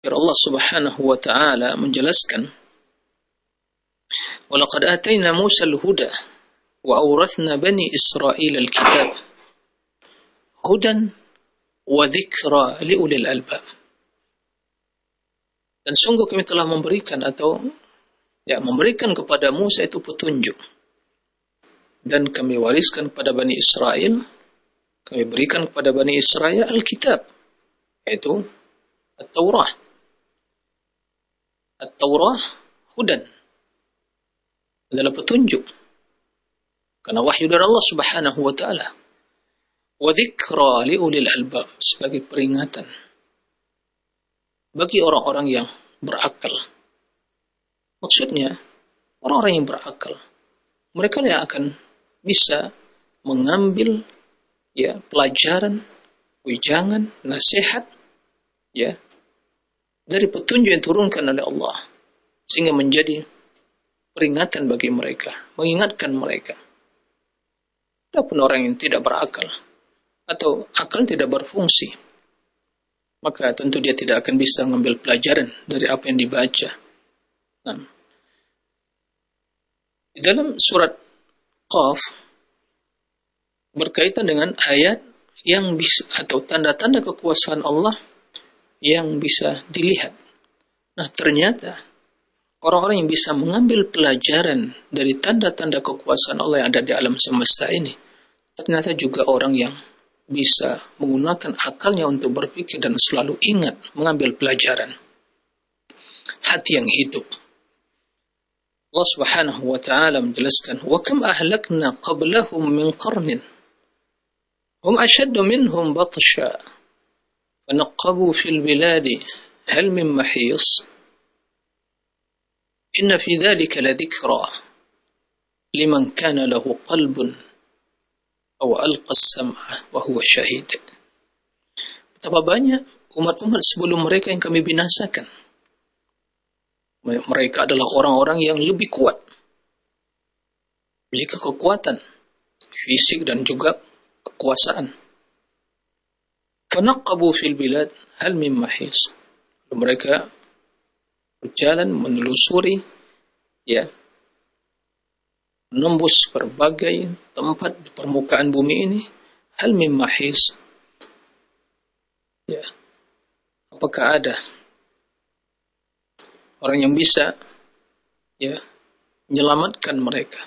Biar Allah Subhanahu wa taala menjelaskan, "Wa laqad atayna Musa al-huda wa awrathna bani Israil al-kitab hudan wa dzikra li ulil albab." Dan sungguh kami telah memberikan memberikan kepada Musa itu petunjuk, dan kami wariskan kepada Bani Israel, kami berikan kepada Bani Israel Alkitab, yaitu At-Taurah. At-Taurah hudan, adalah petunjuk, karena wahyu dari Allah Subhanahu wa taala. Wa dzikra li ulil albab, sebagai peringatan bagi orang-orang yang berakal. Maksudnya, orang-orang yang berakal, mereka yang akan bisa mengambil pelajaran, wejangan, nasihat dari petunjuk yang diturunkan oleh Allah, sehingga menjadi peringatan bagi mereka, mengingatkan mereka. Adapun orang yang tidak berakal atau akal tidak berfungsi, maka tentu dia tidak akan bisa mengambil pelajaran dari apa yang dibaca. Nah, di dalam surat Qaf berkaitan dengan ayat yang bisa, atau tanda-tanda kekuasaan Allah yang bisa dilihat. Nah, ternyata orang-orang yang bisa mengambil pelajaran dari tanda-tanda kekuasaan Allah yang ada di alam semesta ini, ternyata juga orang yang bisa menggunakan akalnya untuk berpikir dan selalu ingat mengambil pelajaran. Hati yang hidup. Allah Subhanahu wa taala menjelaskan, "Wa kam ahlakna qablahum min qarnin hum ashaddu minhum batsha fanaqabu fil biladi hal min mahis inna fi dhalika ladhikra liman kana lahu qalbun aw alqa as-sam'a wa huwa shahid." Betapa banyak umat-umat sebelum mereka yang kami binasakan. Mereka adalah orang-orang yang lebih kuat, memiliki kekuatan fisik dan juga kekuasaan. Fanaqabu fil bilad hal min mahis. Mereka berjalan menelusuri, menembus berbagai tempat di permukaan bumi ini. Hal min mahis. Apakah ada orang yang bisa menyelamatkan mereka?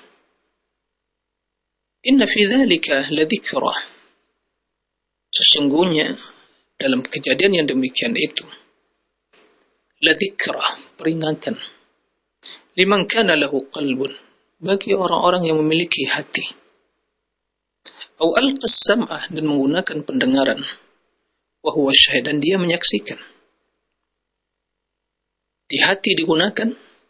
Inna fi dzalika ladzikra. Sesungguhnya dalam kejadian yang demikian itu, ladzikra, peringatan, liman kana lahu qalbun, bagi orang-orang yang memiliki hati, au alqa as-sam'a, dan menggunakan pendengaran, wa huwa syahid, dan dia menyaksikan. Di hati digunakan,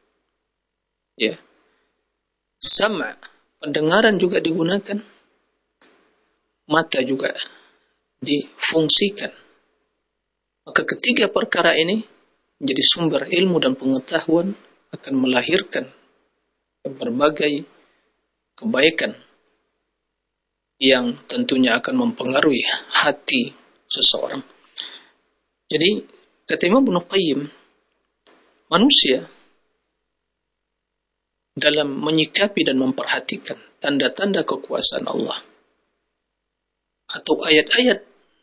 sama, pendengaran juga digunakan, mata juga difungsikan. Maka ketiga perkara ini menjadi sumber ilmu dan pengetahuan, akan melahirkan berbagai kebaikan yang tentunya akan mempengaruhi hati seseorang. Jadi, kata Imam Ibnu Qayyim, manusia dalam menyikapi dan memperhatikan tanda-tanda kekuasaan Allah atau ayat-ayat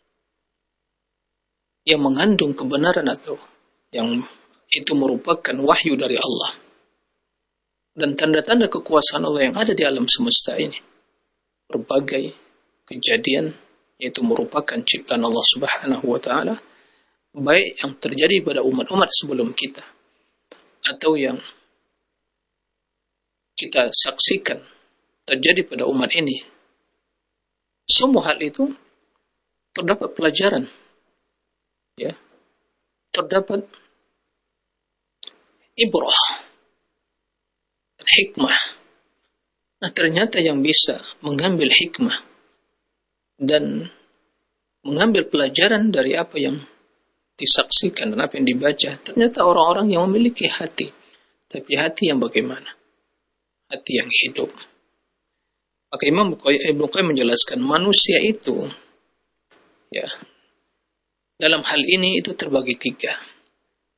yang mengandung kebenaran atau yang itu merupakan wahyu dari Allah dan tanda-tanda kekuasaan Allah yang ada di alam semesta ini, berbagai kejadian yaitu merupakan ciptaan Allah Subhanahu wa taala, baik yang terjadi pada umat-umat sebelum kita atau yang kita saksikan terjadi pada umat ini. Semua hal itu terdapat pelajaran, terdapat ibrah dan hikmah. Nah, ternyata yang bisa mengambil hikmah dan mengambil pelajaran dari apa yang disaksikan dan apa yang dibaca, ternyata orang-orang yang memiliki hati. Tapi hati yang bagaimana? Hati yang hidup. Maka Imam Ibnu Qayyim menjelaskan, manusia itu dalam hal ini itu terbagi tiga.